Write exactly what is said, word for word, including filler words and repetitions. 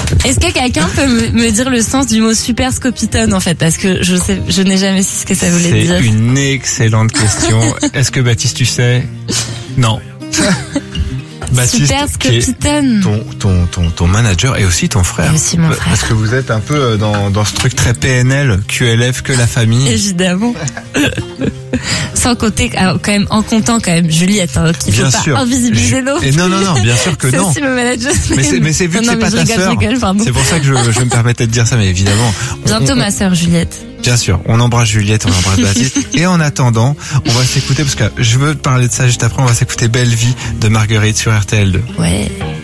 Est-ce que quelqu'un peut me, me dire le sens du mot super scopitone en fait, parce que je sais, je n'ai jamais su ce que ça voulait C'est dire. C'est une excellente question. Est-ce que Baptiste, tu sais? Non. Baptiste, Super scopitone. Ton, ton, ton, ton manager et aussi ton frère. Et aussi mon frère. Parce que vous êtes un peu dans, dans ce truc très P N L, Q L F, que la famille. Évidemment. Sans compter, quand même, en comptant quand même Juliette, hein, qu'il bien faut sûr. pas invisibiliser l'autre. Et non, non, non, bien sûr que c'est non. C'est aussi mon manager. Mais c'est, mais c'est vu non, que non, c'est pas je ta rigole, sœur. je rigole, pardon. C'est pour ça que je, je me permettais de dire ça, mais évidemment. Bientôt on, ma sœur Juliette. Bien sûr, on embrasse Juliette, on embrasse Baptiste. Et en attendant, on va s'écouter, parce que je veux te parler de ça juste après, on va s'écouter Belle Vie de Marguerite sur R T L deux. Ouais.